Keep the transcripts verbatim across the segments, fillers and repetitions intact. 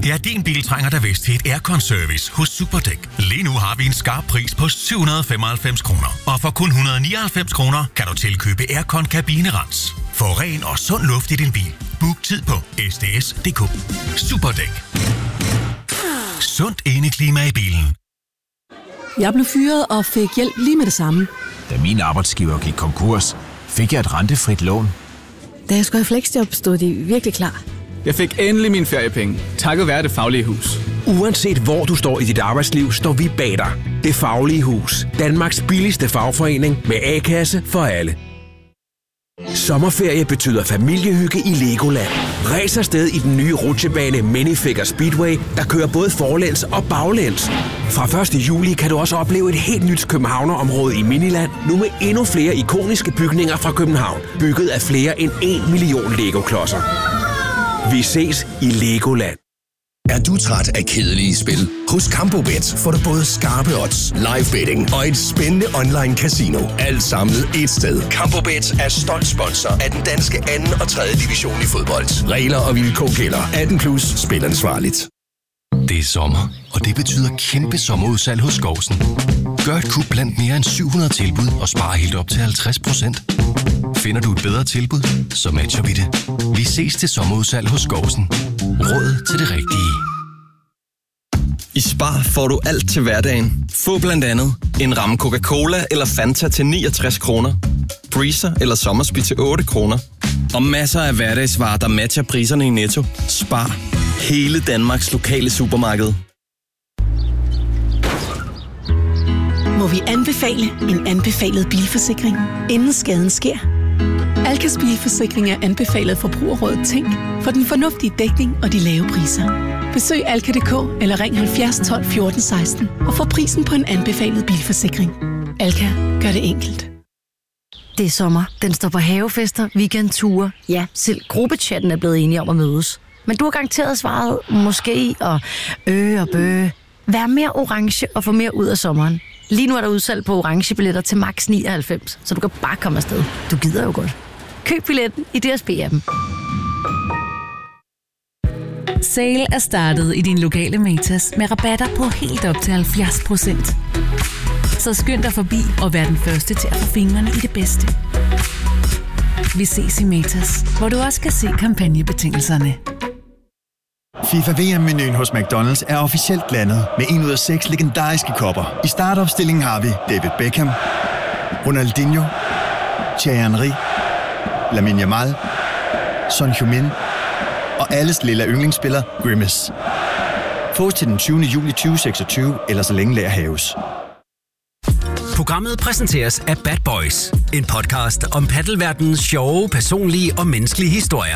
Ja, din bil trænger da vist til et aircon-service hos Superdæk. Lige nu har vi en skarp pris på syv hundrede og femoghalvfems kroner. Og for kun et hundrede og nioghalvfems kroner kan du tilkøbe aircon kabinerens. Få ren og sund luft i din bil. Book tid på s d s punktum d k. Superdæk. Sundt indeklima i bilen. Jeg blev fyret og fik hjælp lige med det samme. Da min arbejdsgiver gik konkurs, fik jeg et rentefrit lån. Da jeg skulle have fleksjob, stod de virkelig klar. Jeg fik endelig mine feriepenge, takket være Det Faglige Hus. Uanset hvor du står i dit arbejdsliv, står vi bag dig. Det Faglige Hus. Danmarks billigste fagforening med A-kasse for alle. Sommerferie betyder familiehygge i Legoland. Ræs afsted i den nye rutsjebane Minifigure Speedway, der kører både forlæns og baglæns. Fra første juli kan du også opleve et helt nyt københavnerområde i Miniland, nu med endnu flere ikoniske bygninger fra København, bygget af flere end en million Lego-klodser. Vi ses i Legoland. Er du træt af kedelige spil? Hos CampoBet får du både skarpe odds, live betting og et spændende online casino. Alt samlet ét sted. CampoBet er stolt sponsor af den danske anden og tredje division i fodbold. Regler og vilkår gælder. atten plus. Spil ansvarligt. Det er sommer, og det betyder kæmpe sommerudsalg hos Skovsen. Gør et kup blandt mere end syv hundrede tilbud og spar helt op til halvtreds procent. Finder du et bedre tilbud, så matcher vi det. Vi ses til sommerudsalg hos Skovsen. Råd til det rigtige. I Spar får du alt til hverdagen. Få blandt andet en ramme Coca-Cola eller Fanta til niogtres kroner. Breezer eller Sommersby til otte kroner. Og masser af hverdagsvarer, der matcher priserne i Netto. Spar. Hele Danmarks lokale supermarked. Må vi anbefale en anbefalet bilforsikring, inden skaden sker? Alkas bilforsikring er anbefalet Forbrugerrådet Tænk for den fornuftige dækning og de lave priser. Besøg alka punktum d k eller ring halvfjerds tolv fjorten seksten og få prisen på en anbefalet bilforsikring. Alka gør det enkelt. Det er sommer. Den står på havefester, weekendture. Ja, selv gruppechatten er blevet enige om at mødes. Men du har garanteret svaret måske og øh og bøh. Vær mere orange og få mere ud af sommeren. Lige nu er der udsalg på orange billetter til max nioghalvfems, så du kan bare komme afsted. Du gider jo godt. Køb billetten i D S B-appen. Sale er startet i din lokale Matas med rabatter på helt op til halvfjerds procent. Så skynd dig forbi og vær den første til at få fingrene i det bedste. Vi ses i Matas, hvor du også kan se kampagnebetingelserne. FIFA V M-menuen hos McDonald's er officielt landet med en ud af seks legendariske kopper. I startopstillingen har vi David Beckham, Ronaldinho, Thierry Henry, Lamine Yamal, Son Heung-min og alles lille yndlingsspiller Grimace. Fås til den tyvende juli tyve seksogtyve, eller så længe lager haves. Programmet præsenteres af Bad Boys, en podcast om paddelverdenens sjove, personlige og menneskelige historier.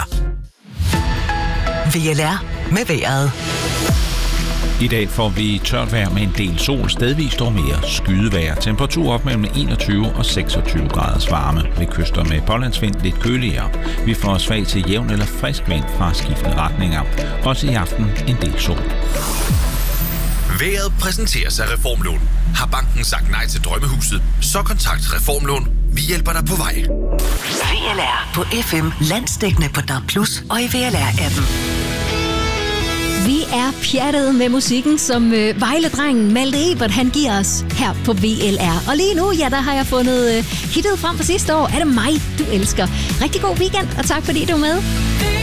V L R med vejret. I dag får vi tørt vejr med en del sol, stedvis dog mere skydevejr. Temperatur op mellem enogtyve og seksogtyve graders varme. Ved kyster med pålandsvind lidt køligere. Vi får svag til jævn eller frisk vind fra skiftende retninger. Også i aften en del sol. Vejret præsenteres af Reformlån. Har banken sagt nej til drømmehuset? Så kontakt Reformlån. Vi hjælper dig på vej. V L R på F M, landsdækkende på D A B plus og i V L R-appen. Vi er pjattet med musikken, som øh, Vejle-drengen Malte Ebert, han giver os her på V L R. Og lige nu, ja, der har jeg fundet øh, hittet frem fra sidste år. Er det mig, du elsker? Rigtig god weekend, og tak fordi du er med.